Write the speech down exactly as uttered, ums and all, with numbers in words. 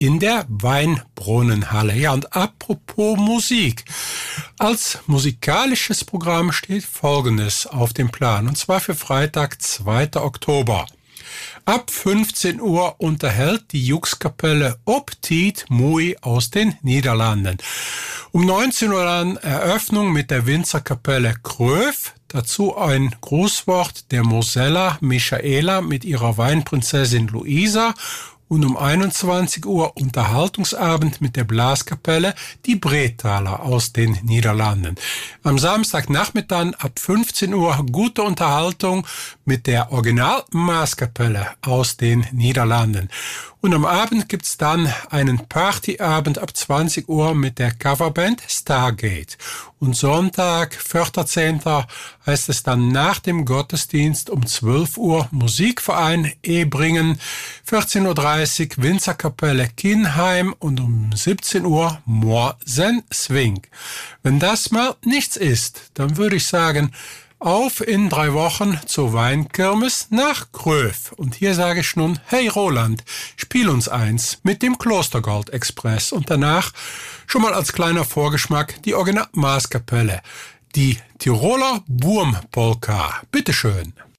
in der Weinbrunnenhalle. Ja, und apropos Musik. Als musikalisches Programm steht Folgendes auf dem Plan, und zwar für Freitag, zweiter Oktober. Ab fünfzehn Uhr unterhält die Jux-Kapelle Optiet Mui aus den Niederlanden. Um neunzehn Uhr dann Eröffnung mit der Winzerkapelle Kröf. Dazu ein Grußwort der Mosella Michaela mit ihrer Weinprinzessin Luisa. Und um einundzwanzig Uhr Unterhaltungsabend mit der Blaskapelle Die Bretaler aus den Niederlanden. Am Samstagnachmittag ab fünfzehn Uhr gute Unterhaltung mit der Original-Maaskapelle aus den Niederlanden. Und am Abend gibt's dann einen Partyabend ab zwanzig Uhr mit der Coverband Stargate. Und Sonntag, vierter zehnter heißt es dann nach dem Gottesdienst um zwölf Uhr Musikverein Ebringen, vierzehn Uhr dreißig Winzerkapelle Kinheim und um siebzehn Uhr Morsen Swing. Wenn das mal nichts ist, dann würde ich sagen, auf in drei Wochen zur Weinkirmes nach Kröf. Und hier sage ich nun, hey Roland, spiel uns eins mit dem Klostergold Express. Und danach, schon mal als kleiner Vorgeschmack, die Original Maaskapelle, die Tiroler Wurmpolka. Bitteschön.